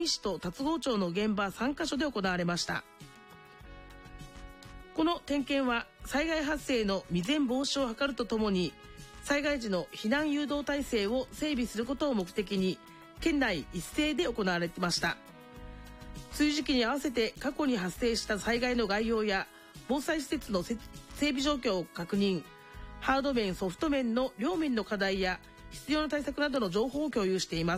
市と龍郷町の現場3カ所で行われました。この点検は災害発生の未然防止を図るとともに、災害時の避難誘導体制を整備することを目的に県内一斉で行われていました。梅雨時期に合わせて過去に発生した災害の概要や防災施設の整備状況を確認、ハード面ソフト面の両面の課題や必要な対策などの情報を共有しています。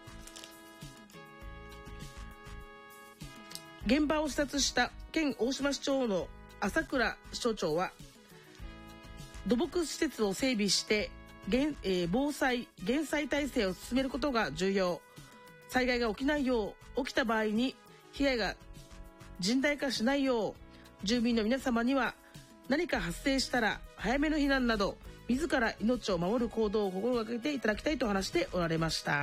現場を視察した県大島市長の朝倉市長長は、土木施設を整備して防災減災体制を進めることが重要、災害が起きないよう、起きた場合に被害が甚大化しないよう、住民の皆様には何か発生したら早めの避難など自ら命を守る行動を心がけていただきたいと話しておられました。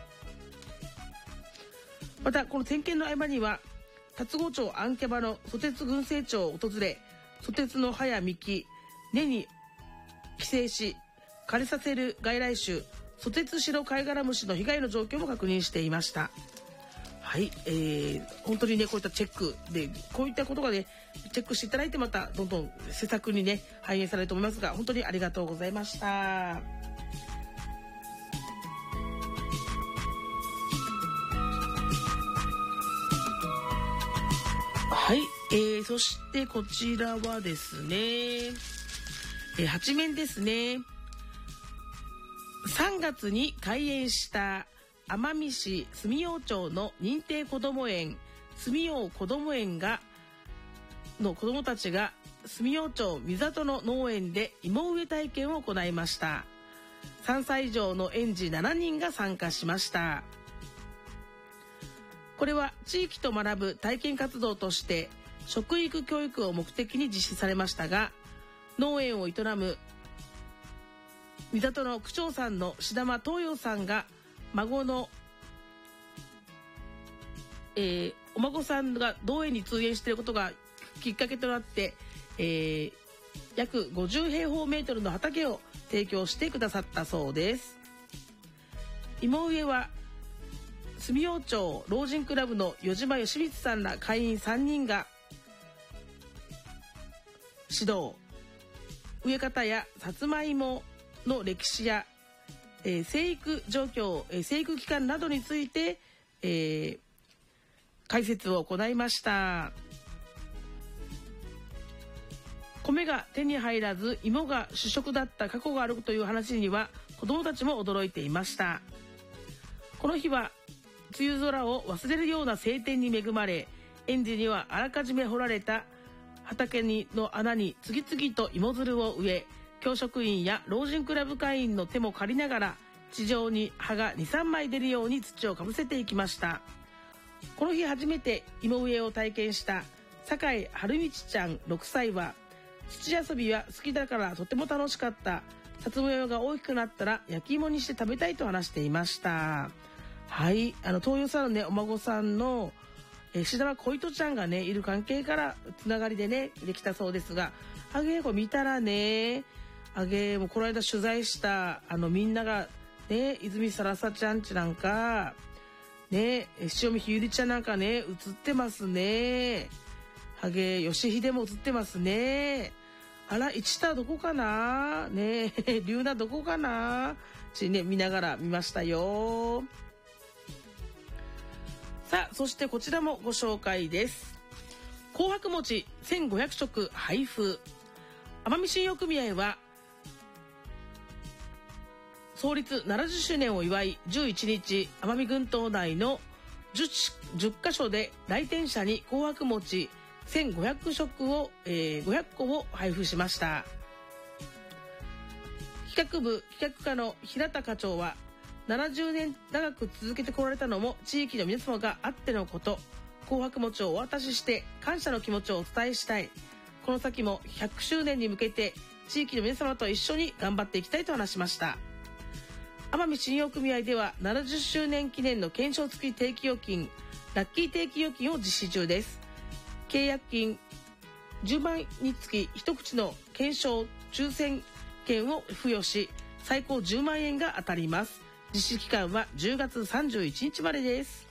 またこの点検の合間には龍郷町アンキャバの蘇鉄群生町を訪れ、蘇鉄の葉や幹、根に寄生し枯れさせる外来種蘇鉄白貝殻虫の被害の状況も確認していました。はい、本当にね、こういったチェックでこういったことがねチェックしていただいて、またどんどん施策にね反映されると思いますが、本当にありがとうございました。はい、そしてこちらはですね、8面ですね。3月に開園した奄美市住用町の認定こども園、住用こども園の子どもたちが住用町三里の農園で芋植え体験を行いました。3歳以上の園児7人が参加しました。これは地域と学ぶ体験活動として食育教育を目的に実施されましたが、農園を営む三里の区長さんの志玉東洋さんが孫の、お孫さんが農園に通園していることがきっかけとなって、約50平方メートルの畑を提供してくださったそうです。芋植えは住用町老人クラブの余島義光さんら会員3人が指導、植え方やさつまいもの歴史や、生育状況、生育期間などについて、解説を行いました。米が手に入らず芋が主食だった過去があるという話には子どもたちも驚いていました。この日は梅雨空を忘れるような晴天に恵まれ、園児にはあらかじめ掘られた畑の穴に次々と芋づるを植え、教職員や老人クラブ会員の手も借りながら地上に葉が 2,3 枚出るように土をかぶせていきました。この日初めて芋植えを体験した酒井春道ちゃん6歳は、土遊びは好きだからとても楽しかった、さつまいもが大きくなったら焼き芋にして食べたいと話していました。はい、東洋さんのねお孫さんの志田は小糸ちゃんがねいる関係からつながりでねできたそうですが、あげこ見たらね、あげもこの間取材したみんながね、泉さらさちゃんちなんかね、塩見ひゆりちゃんなんかね映ってますね。あげよしひでも映ってますね。あら一田どこかなね、龍奈どこかなちね見ながら見ましたよ。さあ、そしてこちらもご紹介です。紅白餅1500食配布。奄美信用組合は創立70周年を祝い11日奄美群島内の 10カ所で来店者に紅白餅1500食を、500個を配布しました。企画部企画課の平田課長は、70年長く続けてこられたのも地域の皆様があってのこと。紅白餅をお渡しして感謝の気持ちをお伝えしたい。この先も100周年に向けて地域の皆様と一緒に頑張っていきたいと話しました。奄美信用組合では70周年記念の懸賞付き定期預金ラッキー定期預金を実施中です。契約金10万につき一口の懸賞抽選券を付与し、最高10万円が当たります。実施期間は10月31日までです。